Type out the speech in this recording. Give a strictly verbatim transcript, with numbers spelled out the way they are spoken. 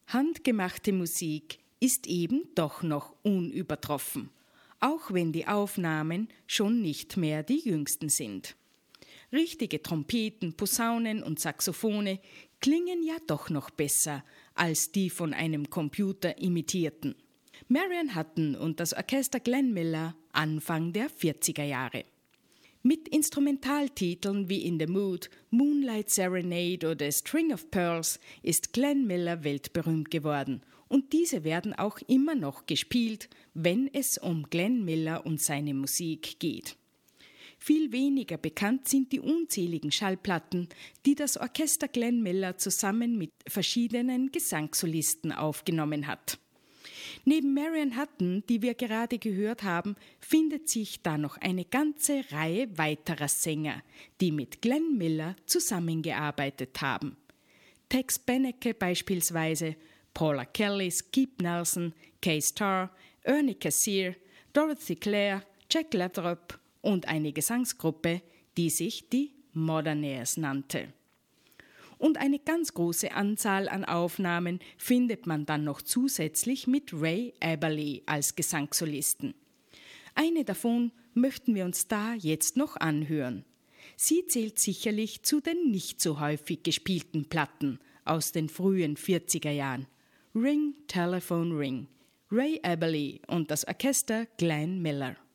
Handgemachte Musik ist eben doch noch unübertroffen, auch wenn die Aufnahmen schon nicht mehr die jüngsten sind. Richtige Trompeten, Posaunen und Saxophone klingen ja doch noch besser als die von einem Computer imitierten. Marian Hutton und das Orchester Glenn Miller Anfang der vierziger Jahre. Mit Instrumentaltiteln wie In the Mood, Moonlight Serenade oder String of Pearls ist Glenn Miller weltberühmt geworden und diese werden auch immer noch gespielt, wenn es um Glenn Miller und seine Musik geht. Viel weniger bekannt sind die unzähligen Schallplatten, die das Orchester Glenn Miller zusammen mit verschiedenen Gesangssolisten aufgenommen hat. Neben Marian Hutton, die wir gerade gehört haben, findet sich da noch eine ganze Reihe weiterer Sänger, die mit Glenn Miller zusammengearbeitet haben. Tex Beneke beispielsweise, Paula Kelly, Skip Nelson, Kay Starr, Ernie Cassier, Dorothy Clare, Jack Lathrop und eine Gesangsgruppe, die sich die Modernaires nannte. Und eine ganz große Anzahl an Aufnahmen findet man dann noch zusätzlich mit Ray Eberle als Gesangssolisten. Eine davon möchten wir uns da jetzt noch anhören. Sie zählt sicherlich zu den nicht so häufig gespielten Platten aus den frühen vierziger Jahren. Ring, Telephone Ring, Ray Eberle und das Orchester Glenn Miller.